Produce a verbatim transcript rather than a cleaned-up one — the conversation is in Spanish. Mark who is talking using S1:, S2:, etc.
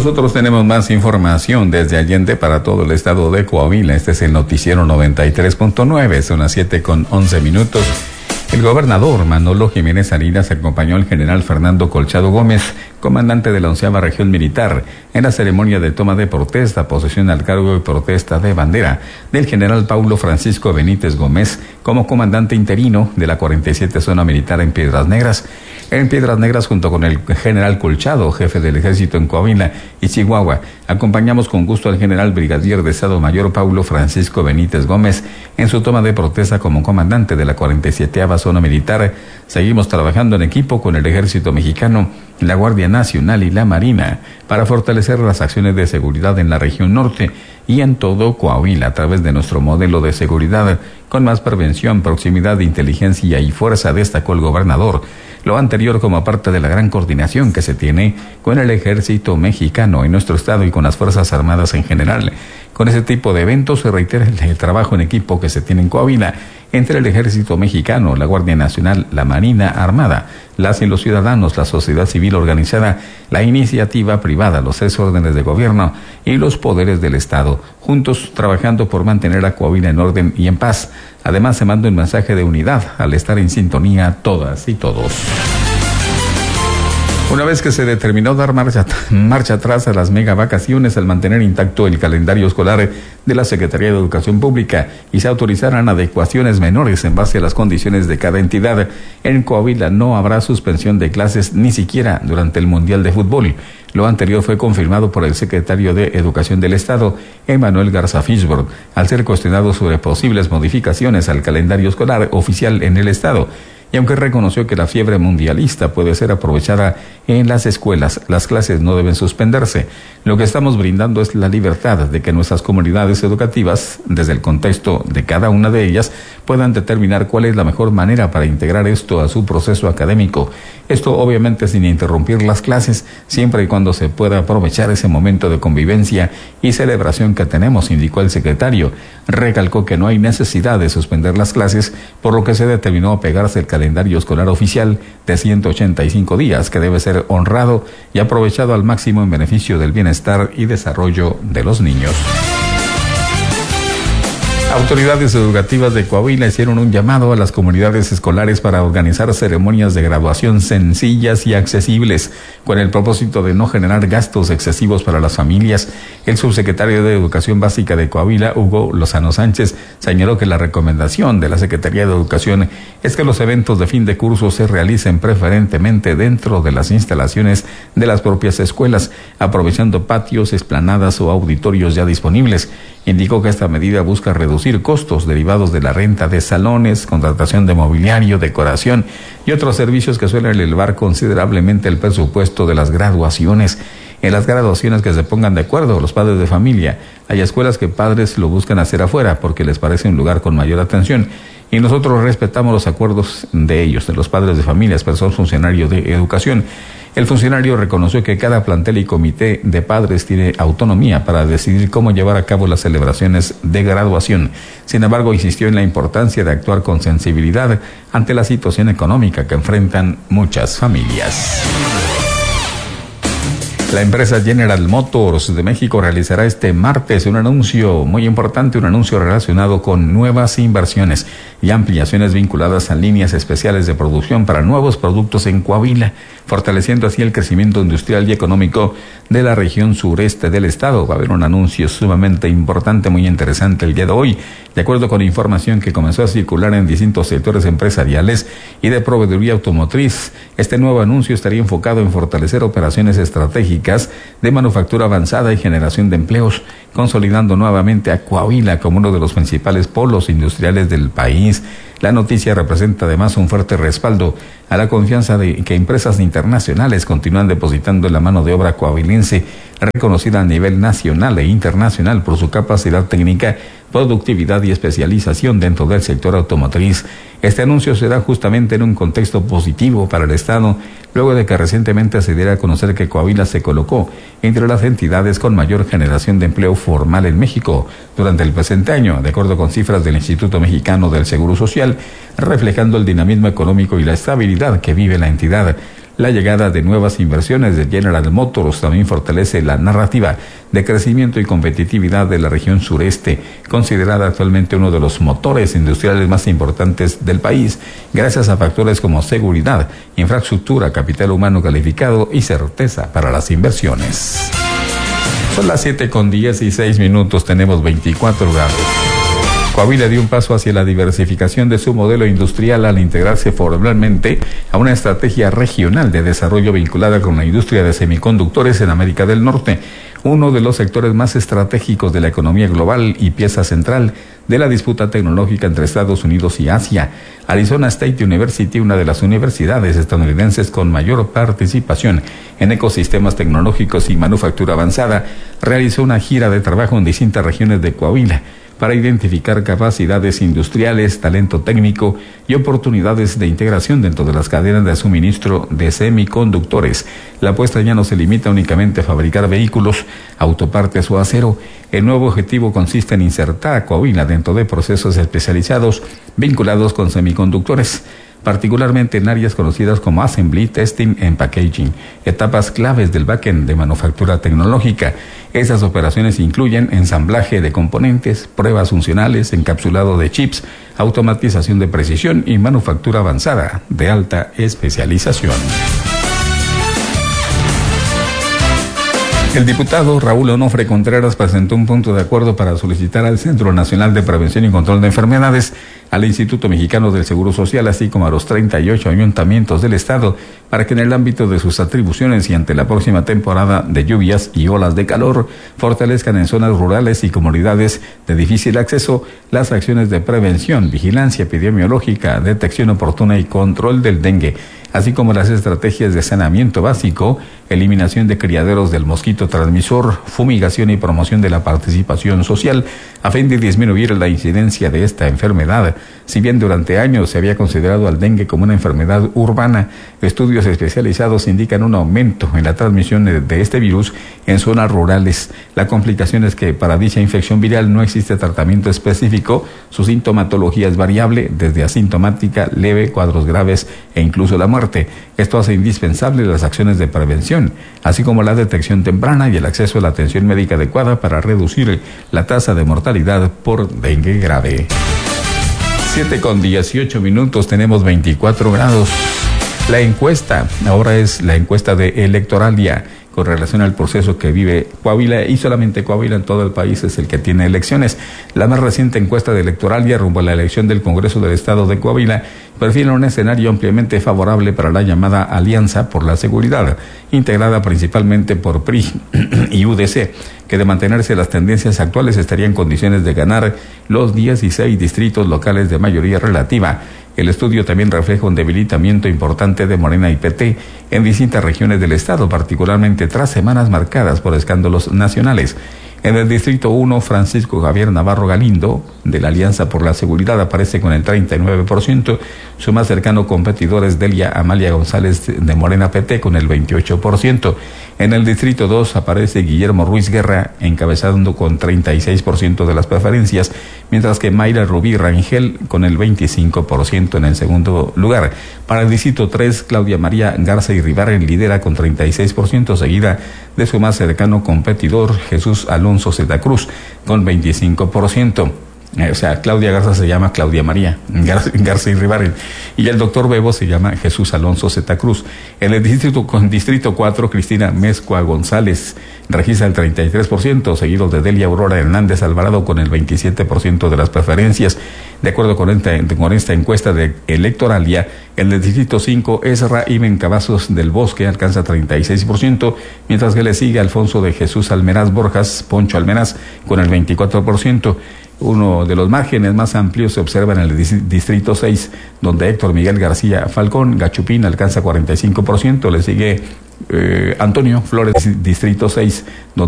S1: nosotros tenemos más información desde Allende para todo el estado de Coahuila. Este es el noticiero noventa y tres punto nueve, son las siete con once minutos. El gobernador Manolo Jiménez Salinas acompañó al general Fernando Colchado Gómez, comandante de la onceava región militar, en la ceremonia de toma de protesta, posesión al cargo y protesta de bandera del general Paulo Francisco Benítez Gómez como comandante interino de la cuarenta y siete Zona Militar en Piedras Negras. En Piedras Negras, junto con el general Colchado, jefe del ejército en Coahuila y Chihuahua, acompañamos con gusto al general brigadier de Estado Mayor Paulo Francisco Benítez Gómez en su toma de protesta como comandante de la cuarenta y siete Zona Militar. Seguimos trabajando en equipo con el ejército mexicano, la Guardia Nacional y la Marina para fortalecer las acciones de seguridad en la región norte y en todo Coahuila a través de nuestro modelo de seguridad con más prevención, proximidad, inteligencia y fuerza, destacó el gobernador. Lo anterior como parte de la gran coordinación que se tiene con el ejército mexicano en nuestro estado y con las Fuerzas Armadas en general. Con ese tipo de eventos se reitera el, el trabajo en equipo que se tiene en Coahuila entre el ejército mexicano, la Guardia Nacional, la Marina Armada, las y los ciudadanos, la sociedad civil organizada, la iniciativa privada, los tres órdenes de gobierno y los poderes del Estado, juntos trabajando por mantener a Coahuila en orden y en paz. Además, se manda un mensaje de unidad al estar en sintonía todas y todos. Una vez que se determinó dar marcha, marcha atrás a las mega vacaciones al mantener intacto el calendario escolar de la Secretaría de Educación Pública y se autorizaran adecuaciones menores en base a las condiciones de cada entidad, en Coahuila no habrá suspensión de clases ni siquiera durante el Mundial de Fútbol. Lo anterior fue confirmado por el secretario de Educación del Estado, Emanuel Garza Fishburne, al ser cuestionado sobre posibles modificaciones al calendario escolar oficial en el Estado. Y aunque reconoció que la fiebre mundialista puede ser aprovechada en las escuelas, las clases no deben suspenderse. Lo que estamos brindando es la libertad de que nuestras comunidades educativas, desde el contexto de cada una de ellas, puedan determinar cuál es la mejor manera para integrar esto a su proceso académico. Esto obviamente sin interrumpir las clases, siempre y cuando se pueda aprovechar ese momento de convivencia y celebración que tenemos, indicó el secretario. Recalcó que no hay necesidad de suspender las clases, por lo que se determinó apegarse el calendario escolar oficial de ciento ochenta y cinco días, que debe ser honrado y aprovechado al máximo en beneficio del bienestar y desarrollo de los niños. Autoridades educativas de Coahuila hicieron un llamado a las comunidades escolares para organizar ceremonias de graduación sencillas y accesibles, con el propósito de no generar gastos excesivos para las familias. El subsecretario de Educación Básica de Coahuila, Hugo Lozano Sánchez, señaló que la recomendación de la Secretaría de Educación es que los eventos de fin de curso se realicen preferentemente dentro de las instalaciones de las propias escuelas, aprovechando patios, explanadas o auditorios ya disponibles. Indicó que esta medida busca reducir costos derivados de la renta de salones, contratación de mobiliario, decoración y otros servicios que suelen elevar considerablemente el presupuesto de las graduaciones. En las graduaciones que se pongan de acuerdo los padres de familia. Hay escuelas que padres lo buscan hacer afuera porque les parece un lugar con mayor atención y nosotros respetamos los acuerdos de ellos, de los padres de familias, pero son funcionarios de educación. El funcionario reconoció que cada plantel y comité de padres tiene autonomía para decidir cómo llevar a cabo las celebraciones de graduación. Sin embargo, insistió en la importancia de actuar con sensibilidad ante la situación económica que enfrentan muchas familias. La empresa General Motors de México realizará este martes un anuncio muy importante, un anuncio relacionado con nuevas inversiones y ampliaciones vinculadas a líneas especiales de producción para nuevos productos en Coahuila, fortaleciendo así el crecimiento industrial y económico de la región sureste del estado. Va a haber un anuncio sumamente importante, muy interesante el día de hoy. De acuerdo con información que comenzó a circular en distintos sectores empresariales y de proveeduría automotriz, este nuevo anuncio estaría enfocado en fortalecer operaciones estratégicas de manufactura avanzada y generación de empleos, consolidando nuevamente a Coahuila como uno de los principales polos industriales del país. La noticia representa además un fuerte respaldo a la confianza de que empresas internacionales continúan depositando en la mano de obra coahuilense, reconocida a nivel nacional e internacional por su capacidad técnica, productividad y especialización dentro del sector automotriz. Este anuncio se da justamente en un contexto positivo para el Estado, luego de que recientemente se diera a conocer que Coahuila se colocó entre las entidades con mayor generación de empleo formal en México durante el presente año, de acuerdo con cifras del Instituto Mexicano del Seguro Social, reflejando el dinamismo económico y la estabilidad que vive la entidad. La llegada de nuevas inversiones de General Motors también fortalece la narrativa de crecimiento y competitividad de la región sureste, considerada actualmente uno de los motores industriales más importantes del país, gracias a factores como seguridad, infraestructura, capital humano calificado y certeza para las inversiones. Son las siete con dieciséis minutos, tenemos veinticuatro grados. Coahuila dio un paso hacia la diversificación de su modelo industrial al integrarse formalmente a una estrategia regional de desarrollo vinculada con la industria de semiconductores en América del Norte, uno de los sectores más estratégicos de la economía global y pieza central de la disputa tecnológica entre Estados Unidos y Asia. Arizona State University, una de las universidades estadounidenses con mayor participación en ecosistemas tecnológicos y manufactura avanzada, realizó una gira de trabajo en distintas regiones de Coahuila para identificar capacidades industriales, talento técnico y oportunidades de integración dentro de las cadenas de suministro de semiconductores. La apuesta ya no se limita únicamente a fabricar vehículos, autopartes o acero. El nuevo objetivo consiste en insertar a Coahuila dentro de procesos especializados vinculados con semiconductores, particularmente en áreas conocidas como Assembly, Testing and Packaging, etapas claves del backend de manufactura tecnológica. Esas operaciones incluyen ensamblaje de componentes, pruebas funcionales, encapsulado de chips, automatización de precisión y manufactura avanzada de alta especialización. El diputado Raúl Onofre Contreras presentó un punto de acuerdo para solicitar al Centro Nacional de Prevención y Control de Enfermedades, al Instituto Mexicano del Seguro Social, así como a los treinta y ocho ayuntamientos del estado, para que en el ámbito de sus atribuciones y ante la próxima temporada de lluvias y olas de calor, fortalezcan en zonas rurales y comunidades de difícil acceso las acciones de prevención, vigilancia epidemiológica, detección oportuna y control del dengue, así como las estrategias de saneamiento básico, eliminación de criaderos del mosquito transmisor, fumigación y promoción de la participación social, a fin de disminuir la incidencia de esta enfermedad. Si bien durante años se había considerado al dengue como una enfermedad urbana, estudios especializados indican un aumento en la transmisión de este virus en zonas rurales. La complicación es que para dicha infección viral no existe tratamiento específico, su sintomatología es variable, desde asintomática, leve, cuadros graves e incluso la muerte. Esto hace indispensable las acciones de prevención, así como la detección temprana y el acceso a la atención médica adecuada para reducir la tasa de mortalidad por dengue grave. siete con dieciocho minutos, tenemos veinticuatro grados. La encuesta, ahora es la encuesta de Electoralia, con relación al proceso que vive Coahuila, y solamente Coahuila, en todo el país es el que tiene elecciones. La más reciente encuesta de Electoralia rumbo a la elección del Congreso del Estado de Coahuila perfila un escenario ampliamente favorable para la llamada Alianza por la Seguridad, integrada principalmente por P R I y U D C, que de mantenerse las tendencias actuales estaría en condiciones de ganar los dieciséis distritos locales de mayoría relativa. El estudio también refleja un debilitamiento importante de Morena y P T en distintas regiones del estado, particularmente tras semanas marcadas por escándalos nacionales. En el Distrito uno, Francisco Javier Navarro Galindo, de la Alianza por la Seguridad, aparece con el treinta y nueve por ciento. Su más cercano competidor es Delia Amalia González, de Morena P T, con el veintiocho por ciento. En el Distrito dos aparece Guillermo Ruiz Guerra, encabezando con treinta y seis por ciento de las preferencias, mientras que Mayra Rubí Rangel con el veinticinco por ciento en el segundo lugar. Para el Distrito tres, Claudia María Garza y Rivaren lidera con treinta y seis por ciento, seguida de su más cercano competidor, Jesús Alonso Zeta Cruz, con veinticinco por ciento. Eh, o sea, Claudia Garza se llama Claudia María Gar- Garza y Rivaren, y el doctor Bebo se llama Jesús Alonso Zeta Cruz. En el distrito, con distrito cuatro, Cristina Mezcua González registra el treinta y tres por ciento, seguido de Delia Aurora Hernández Alvarado con el veintisiete por ciento de las preferencias. De acuerdo con esta, con esta encuesta de Electoralia, en el distrito cinco, Ezra Iben Cavazos del Bosque alcanza treinta y seis por ciento, mientras que le sigue Alfonso de Jesús Almeraz Borjas, Poncho Almeraz, con el veinticuatro por ciento. Uno de los márgenes más amplios se observa en el distrito seis, donde Héctor Miguel García Falcón Gachupín alcanza cuarenta y cinco por ciento, le sigue eh, Antonio Flores, distrito seis, donde